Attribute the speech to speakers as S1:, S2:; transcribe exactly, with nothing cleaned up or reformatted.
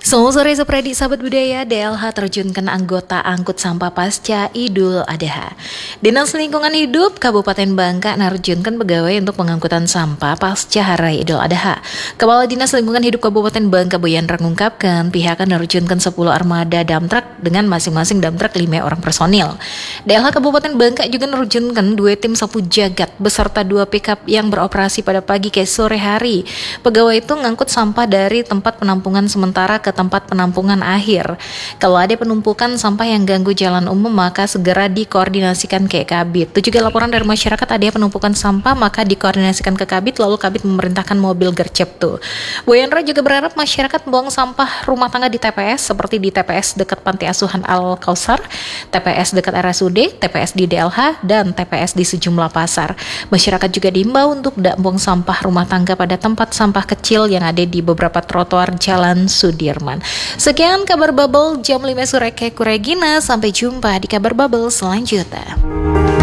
S1: Selamat sore Supredi, sahabat budaya. D L H terjunkan anggota angkut sampah pasca Idul Adha. Dinas Lingkungan Hidup Kabupaten Bangka nerjunkan pegawai untuk pengangkutan sampah pasca Hari Idul Adha. Kepala Dinas Lingkungan Hidup Kabupaten Bangka Boyandra mengungkapkan pihaknya nerjunkan sepuluh armada dump truck dengan masing-masing dump truck lima orang personil. D L H Kabupaten Bangka juga nerjunkan dua tim sapu jagat beserta dua pickup yang beroperasi pada pagi ke sore hari. Pegawai itu ngangkut sampah dari tempat penampungan sementara ke tempat penampungan akhir. Kalau ada penumpukan sampah yang ganggu jalan umum, maka segera dikoordinasikan ke Kabid. Itu juga laporan dari masyarakat ada penumpukan sampah, maka dikoordinasikan ke Kabid, lalu Kabid memerintahkan mobil gercep tuh. Boyandra juga berharap masyarakat buang sampah rumah tangga di T P S seperti di T P S dekat Panti Asuhan Al Kausar, T P S dekat R S U D, T P S di D L H, dan T P S di sejumlah pasar. Masyarakat juga diimbau untuk tidak buang sampah rumah tangga pada tempat sampah kecil yang ada di beberapa trotoar Jalan Sudirman. Sekian kabar Bubble jam lima sore ke Kuregina. Sampai jumpa di kabar Bubble selanjutnya.